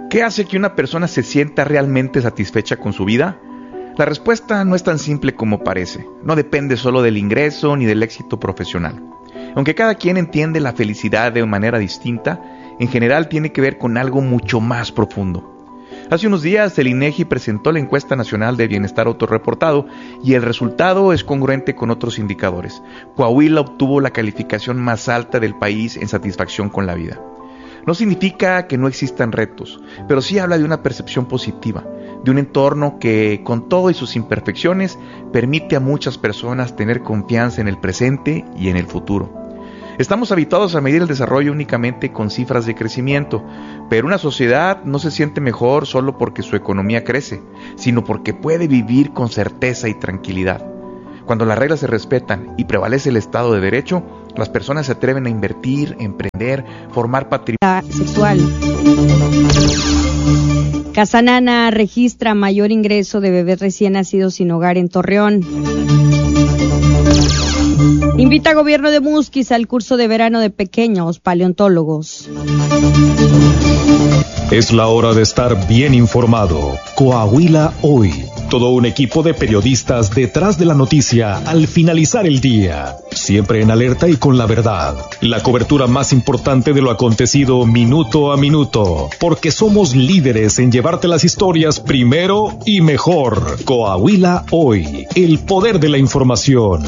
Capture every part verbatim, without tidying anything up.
¿Qué hace que una persona se sienta realmente satisfecha con su vida? La respuesta no es tan simple como parece. No depende solo del ingreso ni del éxito profesional. Aunque cada quien entiende la felicidad de manera distinta, en general tiene que ver con algo mucho más profundo. Hace unos días el INEGI presentó la encuesta nacional de bienestar autorreportado y el resultado es congruente con otros indicadores. Coahuila obtuvo la calificación más alta del país en satisfacción con la vida. No significa que no existan retos, pero sí habla de una percepción positiva, de un entorno que, con todo y sus imperfecciones, permite a muchas personas tener confianza en el presente y en el futuro. Estamos habituados a medir el desarrollo únicamente con cifras de crecimiento, pero una sociedad no se siente mejor solo porque su economía crece, sino porque puede vivir con certeza y tranquilidad. Cuando las reglas se respetan y prevalece el Estado de Derecho, las personas se atreven a invertir, emprender, formar patrimonio sexual. Casanana registra mayor ingreso de bebés recién nacidos sin hogar en Torreón. Invita a gobierno de Musquis al curso de verano de pequeños paleontólogos. Es la hora de estar bien informado. Coahuila Hoy. Todo un equipo de periodistas detrás de la noticia al finalizar el día. Siempre en alerta y con la verdad. La cobertura más importante de lo acontecido minuto a minuto. Porque somos líderes en llevarte las historias primero y mejor. Coahuila Hoy. El poder de la información.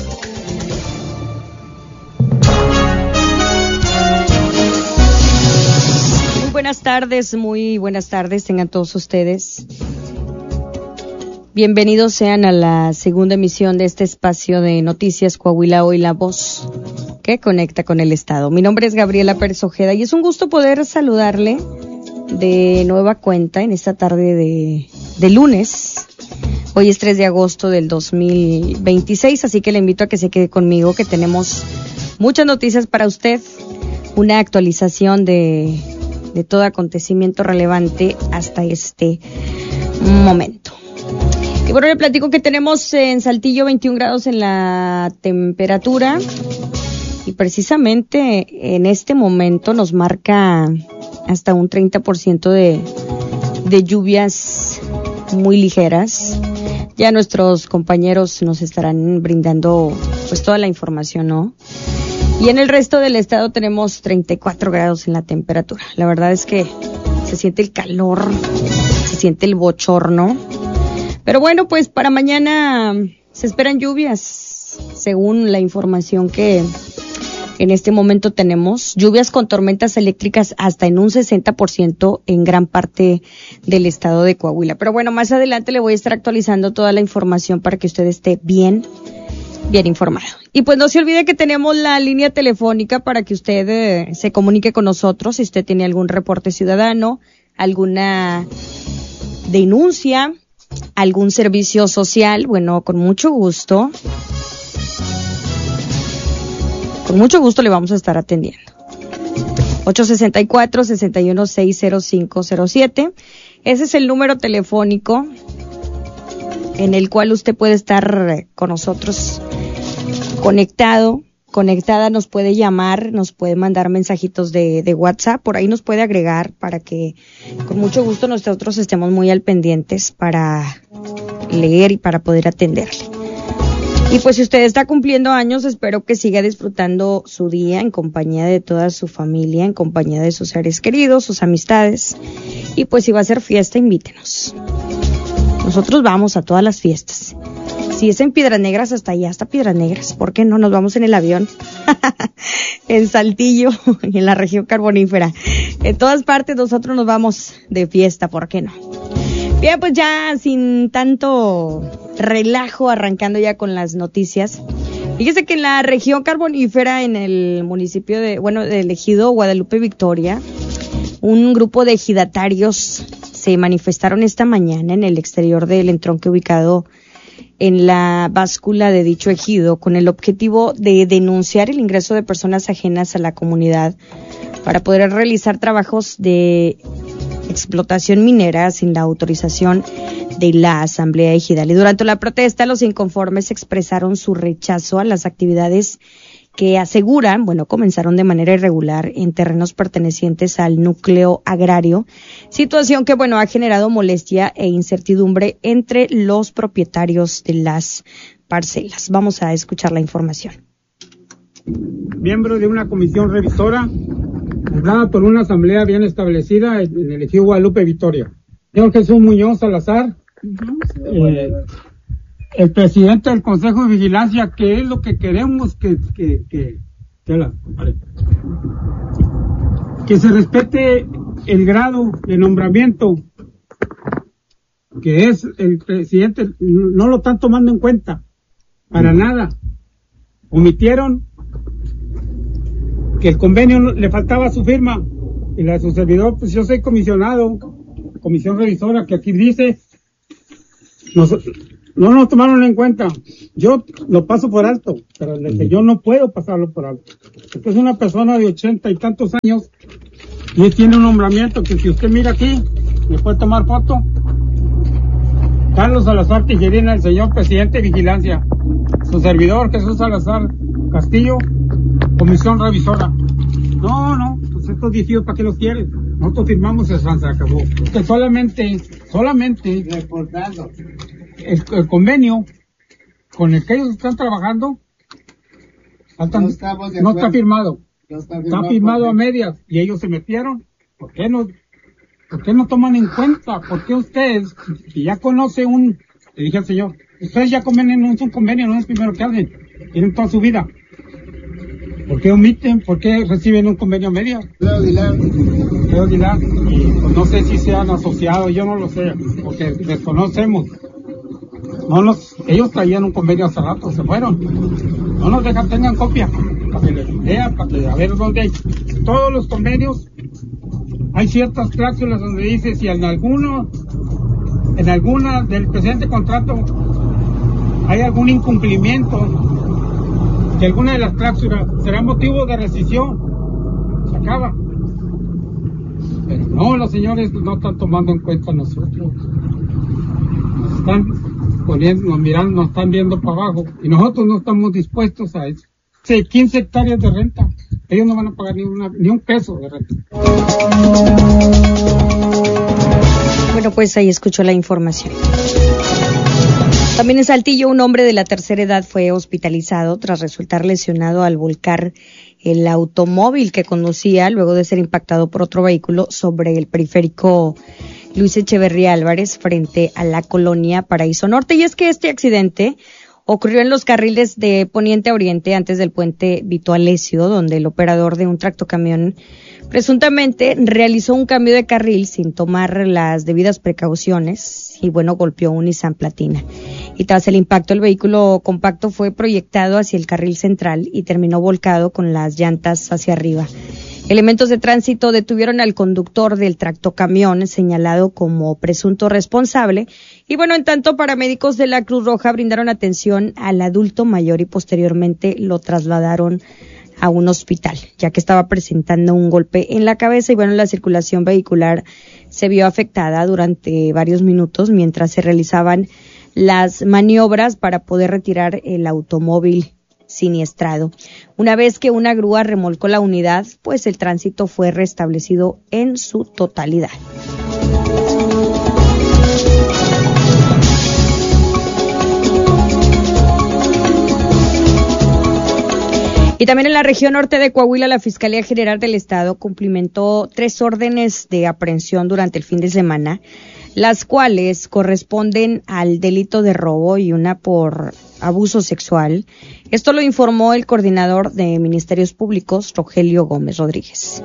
Buenas tardes, muy buenas tardes tengan todos ustedes. Bienvenidos sean a la segunda emisión de este espacio de Noticias Coahuila Hoy, la voz que conecta con el Estado. Mi nombre es Gabriela Pérez Ojeda y es un gusto poder saludarle de nueva cuenta en esta tarde de, de lunes. Hoy es tres de agosto del dos mil veintiséis, así que le invito a que se quede conmigo, que tenemos muchas noticias para usted, una actualización de... de todo acontecimiento relevante hasta este momento. Y bueno, le platico que tenemos en Saltillo veintiún grados en la temperatura y precisamente en este momento nos marca hasta un treinta por ciento de, de lluvias muy ligeras. Ya nuestros compañeros nos estarán brindando pues toda la información, ¿no? Y en el resto del estado tenemos treinta y cuatro grados en la temperatura. La verdad es que se siente el calor, se siente el bochorno. Pero bueno, pues para mañana se esperan lluvias, según la información que en este momento tenemos. Lluvias con tormentas eléctricas hasta en un sesenta por ciento en gran parte del estado de Coahuila. Pero bueno, más adelante le voy a estar actualizando toda la información para que usted esté bien bien informado. Y pues no se olvide que tenemos la línea telefónica para que usted eh, se comunique con nosotros si usted tiene algún reporte ciudadano, alguna denuncia, algún servicio social. Bueno, con mucho gusto, con mucho gusto le vamos a estar atendiendo. ocho seis cuatro, seis uno seis cero cinco cero siete. Ese es el número telefónico en el cual usted puede estar con nosotros conectado, conectada, nos puede llamar, nos puede mandar mensajitos de, de WhatsApp, por ahí nos puede agregar para que con mucho gusto nosotros estemos muy al pendientes para leer y para poder atenderle. Y pues si usted está cumpliendo años, espero que siga disfrutando su día en compañía de toda su familia, en compañía de sus seres queridos, sus amistades. Y pues si va a ser fiesta, invítenos. Nosotros vamos a todas las fiestas. Si es en Piedras Negras, hasta allá, hasta Piedras Negras. ¿Por qué no? Nos vamos en el avión. En Saltillo, en la región carbonífera. En todas partes nosotros nos vamos de fiesta, ¿por qué no? Bien, pues ya sin tanto relajo, arrancando ya con las noticias. Fíjese que en la región carbonífera, en el municipio de, bueno, del ejido Guadalupe Victoria, un grupo de ejidatarios se manifestaron esta mañana en el exterior del entronque ubicado en la báscula de dicho ejido con el objetivo de denunciar el ingreso de personas ajenas a la comunidad para poder realizar trabajos de explotación minera sin la autorización de la Asamblea Ejidal. Y durante la protesta, los inconformes expresaron su rechazo a las actividades que aseguran, bueno, comenzaron de manera irregular en terrenos pertenecientes al núcleo agrario, situación que, bueno, ha generado molestia e incertidumbre entre los propietarios de las parcelas. Vamos a escuchar la información. Miembro de una comisión revisora, hablada por una asamblea bien establecida en el ejido Guadalupe Victoria. Señor Jesús Muñoz Salazar, eh, el presidente del Consejo de Vigilancia, que es lo que queremos que que que, que, la, vale. que se respete el grado de nombramiento, que es el presidente, no lo están tomando en cuenta, para nada. Omitieron que el convenio le faltaba su firma, y la de su servidor, pues yo soy comisionado, comisión revisora, que aquí dice, nos, no nos tomaron en cuenta. Yo lo paso por alto, pero el que yo no puedo pasarlo por alto. Porque es una persona de ochenta y tantos años y él tiene un nombramiento que si usted mira aquí, le puede tomar foto. Carlos Salazar Tijerina, el señor presidente de Vigilancia. Su servidor, Jesús Salazar Castillo, comisión revisora. No, no, pues estos diecidos, ¿para qué los quieres? Nosotros firmamos el San se acabó. Que solamente, solamente, reportando. El, el convenio con el que ellos están trabajando están, no, no está firmado, no está firmado, está firmado a medias y ellos se metieron. ¿Por qué no, por qué no toman en cuenta? ¿Por qué ustedes, si ya conoce un, le dije al señor, ustedes ya convenen un, un convenio, no es primero que hacen, tienen toda su vida? ¿Por qué omiten? ¿Por qué reciben un convenio a medias? Leo Dilar. Leo Dilar. Y pues no sé si sean asociados, yo no lo sé, porque desconocemos. No nos, ellos traían un convenio hace rato, se fueron. No nos dejan, tengan copia, para que les vean, para que a ver dónde hay. Todos los convenios, hay ciertas cláusulas donde dice si en alguno, en alguna del presente contrato hay algún incumplimiento de alguna de las cláusulas, será motivo de rescisión. Se acaba. Pero no, los señores no están tomando en cuenta a nosotros. Nos están poniendo, nos miran, nos están viendo para abajo y nosotros no estamos dispuestos a eso. Sí, quince hectáreas de renta, ellos no van a pagar ni, una, ni un peso de renta. Bueno, pues ahí escuchó la información. También en Saltillo, un hombre de la tercera edad fue hospitalizado tras resultar lesionado al volcar el automóvil que conducía luego de ser impactado por otro vehículo sobre el periférico Luis Echeverría Álvarez frente a la colonia Paraíso Norte. Y es que este accidente ocurrió en los carriles de poniente a oriente antes del puente Vito Alessio, donde el operador de un tractocamión presuntamente realizó un cambio de carril sin tomar las debidas precauciones y, bueno, golpeó un Nissan Platina. Y tras el impacto, el vehículo compacto fue proyectado hacia el carril central y terminó volcado con las llantas hacia arriba. Elementos de tránsito detuvieron al conductor del tractocamión señalado como presunto responsable y, bueno, en tanto paramédicos de la Cruz Roja brindaron atención al adulto mayor y posteriormente lo trasladaron a un hospital, ya que estaba presentando un golpe en la cabeza y, bueno, la circulación vehicular se vio afectada durante varios minutos mientras se realizaban las maniobras para poder retirar el automóvil siniestrado. Una vez que una grúa remolcó la unidad, pues el tránsito fue restablecido en su totalidad. Y también en la región norte de Coahuila, la Fiscalía General del Estado cumplimentó tres órdenes de aprehensión durante el fin de semana, las cuales corresponden al delito de robo y una por abuso sexual. Esto lo informó el coordinador de Ministerios Públicos, Rogelio Gómez Rodríguez.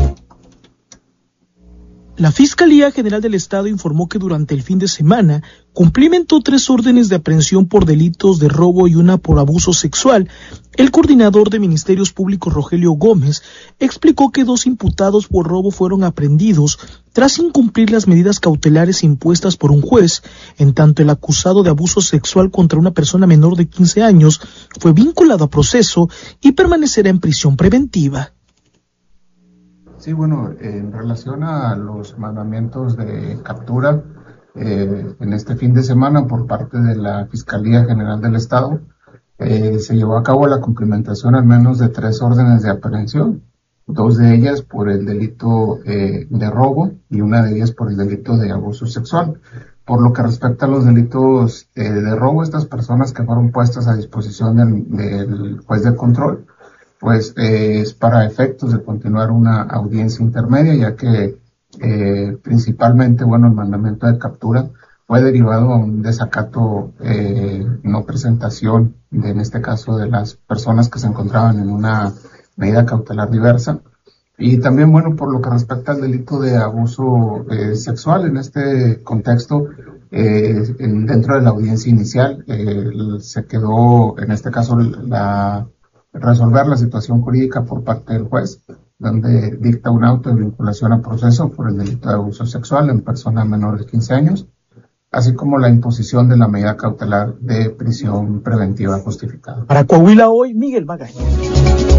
La Fiscalía General del Estado informó que durante el fin de semana cumplimentó tres órdenes de aprehensión por delitos de robo y una por abuso sexual. El coordinador de Ministerios Públicos, Rogelio Gómez, explicó que dos imputados por robo fueron aprehendidos tras incumplir las medidas cautelares impuestas por un juez, en tanto el acusado de abuso sexual contra una persona menor de quince años fue vinculado a proceso y permanecerá en prisión preventiva. Sí, bueno, en relación a los mandamientos de captura, eh, en este fin de semana por parte de la Fiscalía General del Estado, eh, se llevó a cabo la cumplimentación al menos de tres órdenes de aprehensión, dos de ellas por el delito eh, de robo y una de ellas por el delito de abuso sexual. Por lo que respecta a los delitos eh, de robo, estas personas que fueron puestas a disposición del, del juez de control, pues eh, es para efectos de continuar una audiencia intermedia, ya que eh, principalmente, bueno, el mandamiento de captura fue derivado a un desacato, eh, no presentación, de, en este caso de las personas que se encontraban en una medida cautelar diversa. Y también, bueno, por lo que respecta al delito de abuso eh, sexual, en este contexto, eh, en, dentro de la audiencia inicial, eh, se quedó, en este caso, la resolver la situación jurídica por parte del juez, donde dicta un auto de vinculación a proceso por el delito de abuso sexual en persona menor de quince años, así como la imposición de la medida cautelar de prisión preventiva justificada. Para Coahuila Hoy, Miguel Magaña.